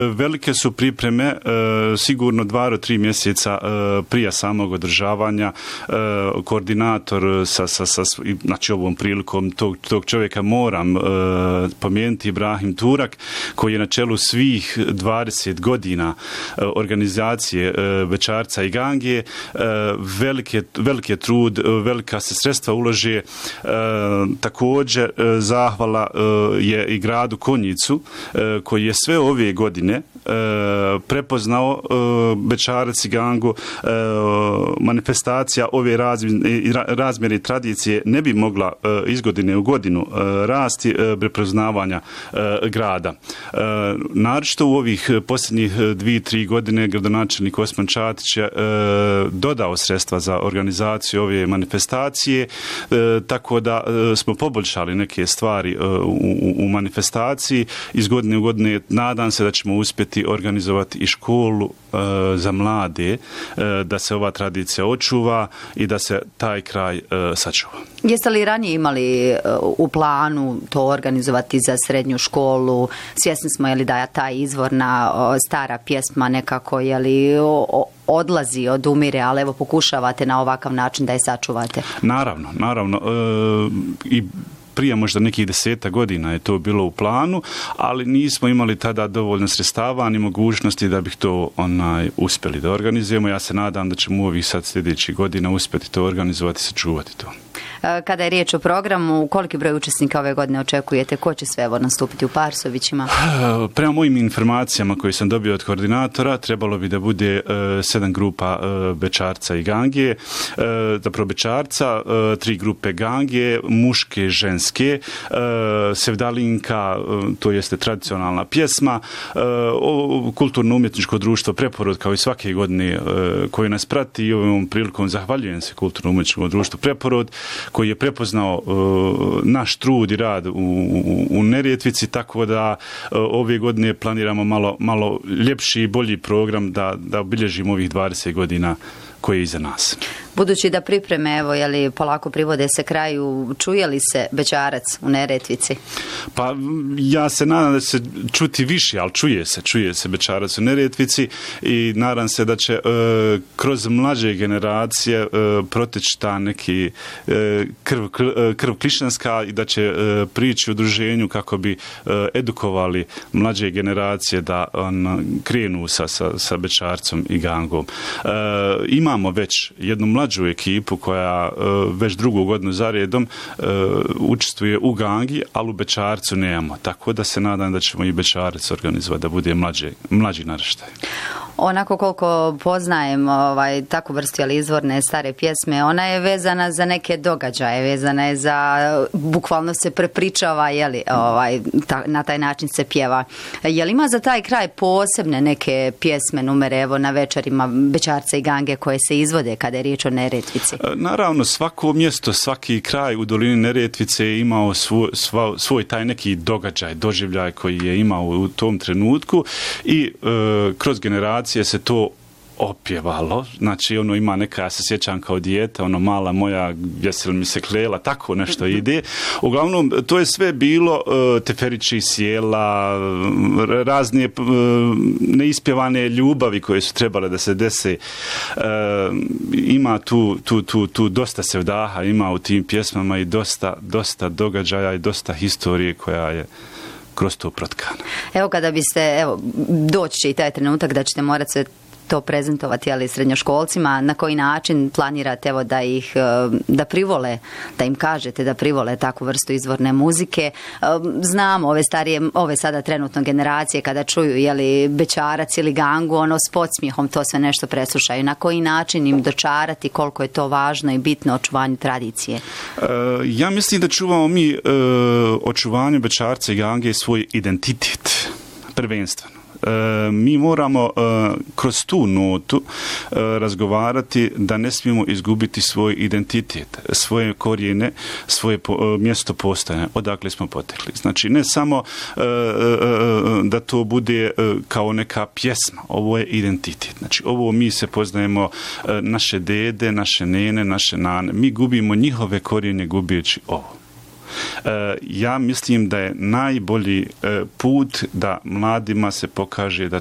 Velike su pripreme, sigurno 2 do 3 mjeseca prije samog održavanja. Koordinator znači ovom prilikom tog čovjeka moram pomenuti, Ibrahim Turak, koji je na čelu svih 20 godina organizacije Bećarca i Gange. Veliki trud, velika se sredstva ulože. Također zahvala je i gradu Konjicu, koji je sve ove godine prepoznao Bećarac i Gangu. Manifestacija ove razmjere i tradicije ne bi mogla iz godine u godinu rasti prepoznavanja grada. Naročito u ovih posljednjih 2-3 godine gradonačelnik Osman Čatić je dodao sredstva za organizaciju ove manifestacije, tako da smo poboljšali neke stvari u manifestaciji. Iz godine u godine nadam se da ćemo uspjeti organizovati i školu za mlade, da se ova tradicija očuva i da se taj kraj sačuva. Jeste li ranije imali u planu to organizovati za srednju školu? Svjesni smo da je ta izvorna stara pjesma nekako odlazi, odumire, ali evo pokušavate na ovakav način da je sačuvate. Naravno. I prije možda nekih 10 godina je to bilo u planu, ali nismo imali tada dovoljno sredstava ni mogućnosti da bih to uspjeli da organizujemo. Ja se nadam da ćemo u ovih sad sljedećih godina uspjeti to organizovati i sačuvati to. Kada je riječ o programu, koliki broj učesnika ove godine očekujete? Ko će sve nastupiti u Parsovićima? Prema mojim informacijama koje sam dobio od koordinatora, trebalo bi da bude 7 grupa Bećarca i Gange, zapravo Bećarca, 3 grupe Gange, muške, ženske, Sevdalinka, to jeste tradicionalna pjesma, kulturno-umjetničko društvo Preporod, kao i svake godine koje nas prati, i ovom prilikom zahvaljujem se kulturno-umjetničkom društvu Preporod, koji je prepoznao naš trud i rad u Neretvici, tako da ove godine planiramo malo ljepši i bolji program da obilježimo ovih 20 godina koji je iza nas. Budući da pripreme, polako privode se kraju, čuje li se Bećarac u Neretvici? Pa ja se nadam da se čuti više, ali čuje se Bećarac u Neretvici i nadam se da će kroz mlađe generacije proteći ta neki krv klišanska i da će prići u udruženju kako bi edukovali mlađe generacije da krenu sa Bećarcom i Gangom. Imamo već jednu mlađu ekipu koja već 2. godinu za redom učestvuje u Gangi, ali u Bećarcu nemamo. Tako da se nadam da ćemo i Bećarac organizovati da bude mlađi naraštaj. Onako koliko poznajem takvu vrstu izvorne stare pjesme, ona je vezana za neke događaje, vezana je za, bukvalno se prepričava, na taj način se pjeva. Je li ima za taj kraj posebne neke pjesme, numere, evo na večerima Bećarca i Gange koje se izvode kada je riječ o Neretvici? Naravno, svako mjesto, svaki kraj u dolini Neretvice je imao svoj taj neki događaj, doživljaj koji je imao u tom trenutku i kroz generacije se to opjevalo, znači ima neka, ja se sjećam kao dijete, mala moja, jesi li mi se klela, tako nešto ide. Uglavnom, to je sve bilo teferići sjela, razne neispjevane ljubavi koje su trebale da se dese. Ima tu dosta sevdaha, ima u tim pjesmama i dosta događaja i dosta historije koja je kroz to protkana. Evo kada biste, doći će i taj trenutak da ćete morati se to prezentovati, srednjoškolcima, na koji način planirate da privole, da im kažete da privole takvu vrstu izvorne muzike? Znamo ove sada trenutno generacije kada čuju Bećarac ili Gangu, s podsmijehom to sve nešto preslušaju. Na koji način im dočarati koliko je to važno i bitno očuvanju tradicije? Ja mislim da čuvamo mi očuvanju Bećarca i Gange svoj identitet, prvenstveno. Mi moramo kroz tu notu razgovarati da ne smijemo izgubiti svoj identitet, svoje korijene, svoje mjesto postojanja, odakle smo potekli. Znači, ne samo da to bude kao neka pjesma, ovo je identitet. Znači, ovo mi se poznajemo naše dede, naše nene, naše nane. Mi gubimo njihove korijene gubijeći ovo. Ja mislim da je najbolji put da mladima se pokaže da